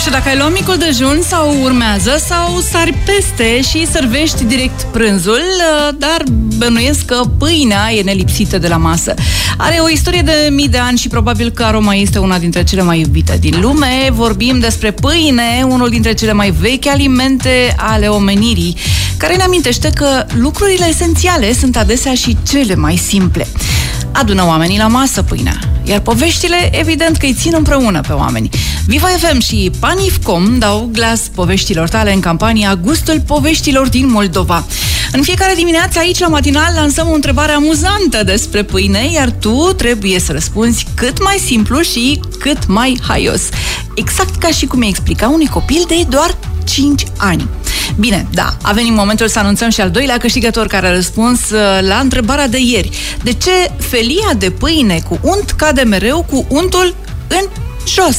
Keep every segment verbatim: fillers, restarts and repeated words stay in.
știu dacă ai luat micul dejun sau urmează sau sari peste și servești direct prânzul, dar bănuiesc că pâinea e nelipsită de la masă. Are o istorie de mii de ani și probabil că aroma este una dintre cele mai iubite din lume. Vorbim despre pâine, unul dintre cele mai vechi alimente ale omenirii, care ne amintește că lucrurile esențiale sunt adesea și cele mai simple. Adună oamenii la masă pâinea, iar poveștile, evident că îi țin împreună pe oameni. Viva F M și Panif punct com dau glas poveștilor tale în campania Gustul Poveștilor din Moldova. În fiecare dimineață aici la matinal lansăm o întrebare amuzantă despre pâine, iar tu trebuie să răspunzi cât mai simplu și cât mai haios. Exact ca și cum îi explica unui copil de doar cinci ani. Bine, da, a venit momentul să anunțăm și al doilea câștigător care a răspuns la întrebarea de ieri. De ce felia de pâine cu unt cade mereu cu untul în jos?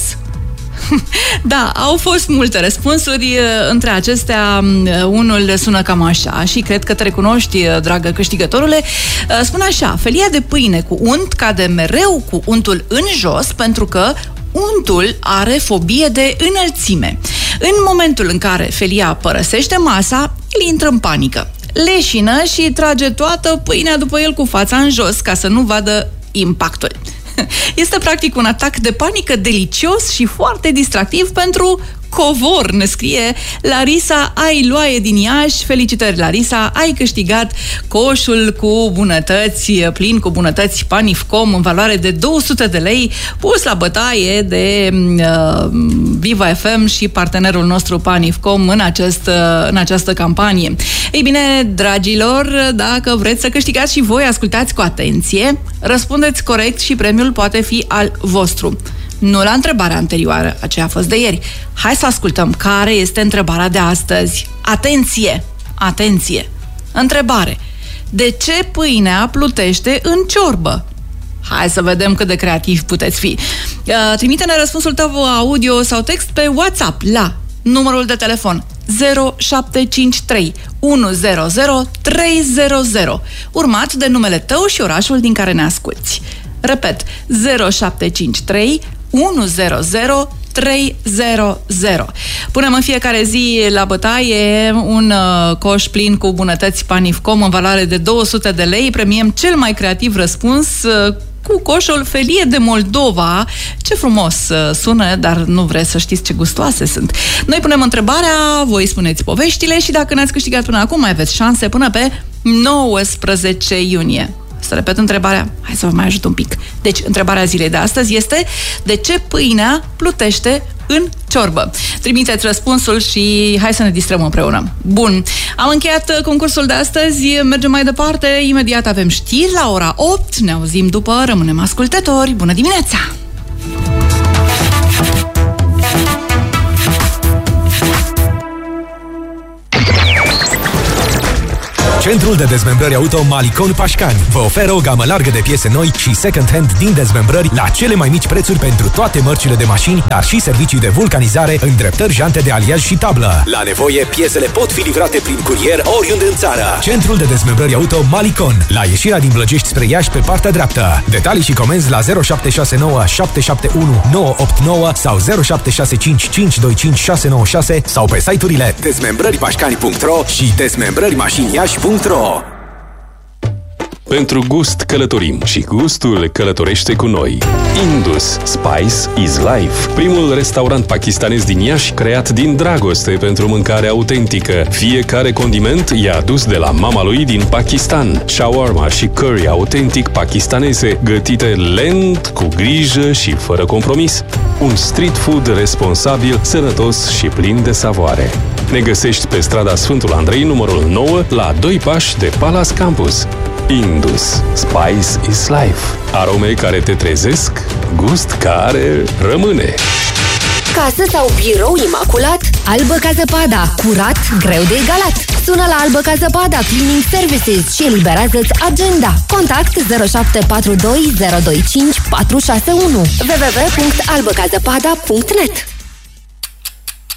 Da, au fost multe răspunsuri. Între acestea, unul sună cam așa și cred că te recunoști, dragă câștigătorule. Spune așa: felia de pâine cu unt cade mereu cu untul în jos pentru că untul are fobie de înălțime. În momentul în care felia părăsește masa, el intră în panică, leșină și trage toată pâinea după el cu fața în jos ca să nu vadă impactul. Este practic un atac de panică delicios și foarte distractiv pentru covor, ne scrie Larisa Ailoae din Iași. Felicitări, Larisa, ai câștigat coșul cu bunătăți, plin cu bunătăți Panif punct com în valoare de două sute de lei, pus la bătaie de uh, Viva F M și partenerul nostru Panif punct com în, acest, uh, în această campanie. Ei bine, dragilor, dacă vreți să câștigați și voi, ascultați cu atenție, răspundeți corect și premiul poate fi al vostru. Nu la întrebarea anterioară, aceea a fost de ieri. Hai să ascultăm care este întrebarea de astăzi. Atenție! Atenție! Întrebare: de ce pâinea plutește în ciorbă? Hai să vedem cât de creativ puteți fi. Trimite-ne răspunsul tău audio sau text pe WhatsApp la numărul de telefon zero șapte cinci trei unu zero zero trei zero zero, urmat de numele tău și orașul din care ne asculți. Repet, zero șapte cinci trei unu zero zero trei zero zero. Punem în fiecare zi la bătaie un uh, coș plin cu bunătăți Panif punct com în valoare de două sute de lei. Premiem cel mai creativ răspuns uh, cu coșul felie de Moldova. Ce frumos uh, sună, dar nu vreți să știți ce gustoase sunt. Noi punem întrebarea, voi spuneți poveștile și dacă n-ați câștigat până acum, mai aveți șanse până pe nouăsprezece iunie. Să repet întrebarea, hai să vă mai ajut un pic. Deci, întrebarea zilei de astăzi este: de ce pâinea plutește în ciorbă? Trimiteți răspunsul și hai să ne distrăm împreună. Bun, am încheiat concursul de astăzi, mergem mai departe, imediat avem știri la ora opt, ne auzim după, rămânem ascultători. Bună dimineața! Centrul de dezmembrări auto Malicon Pașcani vă oferă o gamă largă de piese noi și second-hand din dezmembrări la cele mai mici prețuri pentru toate mărcile de mașini, dar și servicii de vulcanizare, îndreptări, jante de aliaj și tablă. La nevoie, piesele pot fi livrate prin curier oriunde în țară. Centrul de dezmembrări auto Malicon, la ieșirea din Blăgești spre Iași pe partea dreaptă. Detalii și comenzi la zero șapte șase nouă șapte șapte unu nouă opt nouă sau zero șapte șase cinci cinci doi cinci șase nouă șase sau pe site-urile dezmembrări pașcani punct ro și dezmembrări mașini iași punct ro. Pentru gust călătorim și gustul călătorește cu noi. Indus Spice is Life, primul restaurant pakistanez din Iași creat din dragoste pentru mâncare autentică. Fiecare condiment e adus de la mama lui din Pakistan. Shawarma și curry autentic pakistaneze, gătite lent, cu grijă și fără compromis. Un street food responsabil, sănătos și plin de savoare. Ne găsești pe strada Sfântul Andrei, numărul nouă, la doi pași de Palace Campus. Indus Spice is Life. Arome care te trezesc, gust care rămâne. Casă sau birou imaculat? Albă ca zăpada, curat, greu de egalat. Sună la Albă ca zăpada Cleaning Services și eliberează-ți agenda. Contact zero șapte patru doi zero doi cinci patru șase unu w w w punct albă ca zăpada punct net.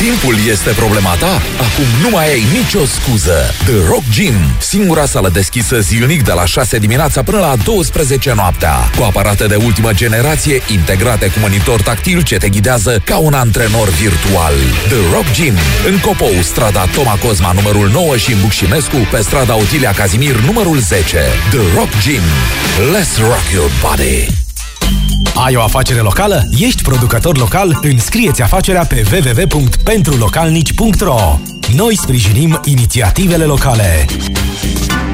Timpul este problema ta? Acum nu mai ai nicio scuză. The Rock Gym, singura sală deschisă zilnic de la șase dimineața până la douăsprezece noaptea. Cu aparate de ultimă generație integrate cu monitor tactil ce te ghidează ca un antrenor virtual. The Rock Gym, în Copou, strada Toma Cozma numărul nouă și în Bucșimescu, pe strada Otilia Cazimir numărul zece. The Rock Gym. Let's rock your body. Ai o afacere locală? Ești producător local? Înscrie-ți afacerea pe w w w punct pentru localnici punct r o. Noi sprijinim inițiativele locale.